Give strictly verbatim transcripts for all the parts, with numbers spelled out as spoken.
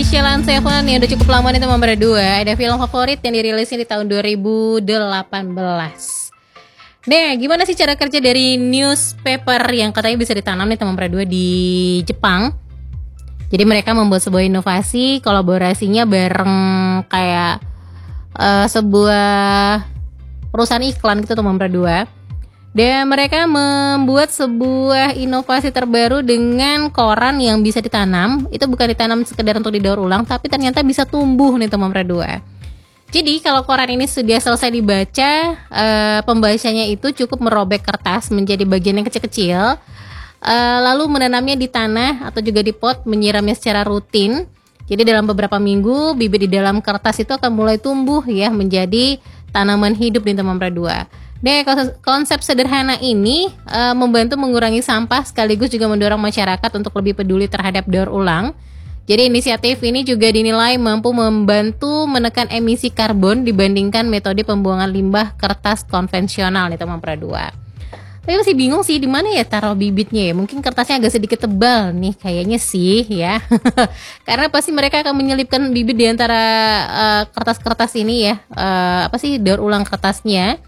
Sheila Seven yang udah cukup lama nih teman berdua. Ada film favorit yang dirilisnya di tahun dua ribu delapan belas. Nah, gimana sih cara kerja dari newspaper yang katanya bisa ditanam nih teman berdua di Jepang? Jadi mereka membuat sebuah inovasi, kolaborasinya bareng kayak uh, sebuah perusahaan iklan gitu teman berdua. Dan mereka membuat sebuah inovasi terbaru dengan koran yang bisa ditanam. Itu bukan ditanam sekedar untuk didaur ulang, tapi ternyata bisa tumbuh nih teman berdua. Jadi kalau koran ini sudah selesai dibaca, eh, pembacanya itu cukup merobek kertas menjadi bagian yang kecil-kecil, eh, lalu menanamnya di tanah atau juga di pot, menyiramnya secara rutin. Jadi dalam beberapa minggu bibit di dalam kertas itu akan mulai tumbuh ya menjadi tanaman hidup nih teman berdua. Nah, konsep sederhana ini uh, membantu mengurangi sampah sekaligus juga mendorong masyarakat untuk lebih peduli terhadap daur ulang. Jadi inisiatif ini juga dinilai mampu membantu menekan emisi karbon dibandingkan metode pembuangan limbah kertas konvensional nih teman berdua. Tapi masih bingung sih di mana ya taruh bibitnya ya. Mungkin kertasnya agak sedikit tebal nih kayaknya sih ya. Karena pasti mereka akan menyelipkan bibit di antara uh, kertas-kertas ini ya. Uh, apa sih daur ulang kertasnya.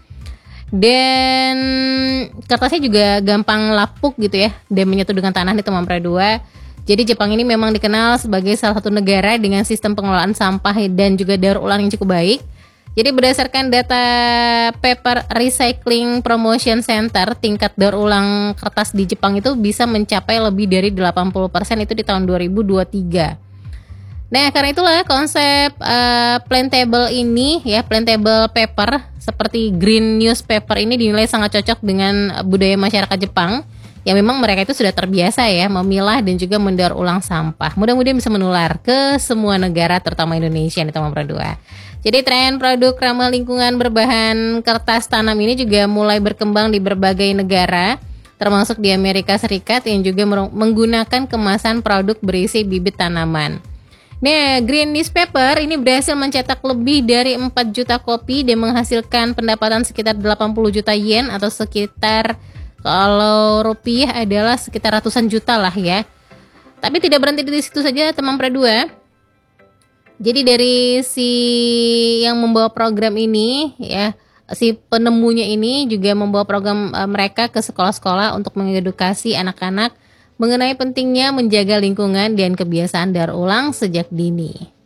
Dan kertasnya juga gampang lapuk gitu ya, dan menyatu dengan tanah di teman berdua. Jadi Jepang ini memang dikenal sebagai salah satu negara dengan sistem pengelolaan sampah dan juga daur ulang yang cukup baik. Jadi berdasarkan data Paper Recycling Promotion Center, tingkat daur ulang kertas di Jepang itu bisa mencapai lebih dari delapan puluh persen itu di tahun dua ribu dua puluh tiga. Nah, karena itulah konsep uh, plantable ini ya, plantable paper seperti green newspaper ini dinilai sangat cocok dengan budaya masyarakat Jepang. Ya memang mereka itu sudah terbiasa ya memilah dan juga mendaur ulang sampah. Mudah-mudahan bisa menular ke semua negara terutama Indonesia nih teman berdua. Jadi tren produk ramah lingkungan berbahan kertas tanam ini juga mulai berkembang di berbagai negara, termasuk di Amerika Serikat yang juga menggunakan kemasan produk berisi bibit tanaman. Nah, Green Newspaper ini berhasil mencetak lebih dari empat juta kopi dan menghasilkan pendapatan sekitar delapan puluh juta yen atau sekitar kalau rupiah adalah sekitar ratusan juta lah ya. Tapi tidak berhenti di situ saja teman berdua. Jadi dari si yang membawa program ini ya, si penemunya ini juga membawa program uh, mereka ke sekolah-sekolah untuk mengedukasi anak-anak mengenai pentingnya menjaga lingkungan dan kebiasaan daur ulang sejak dini.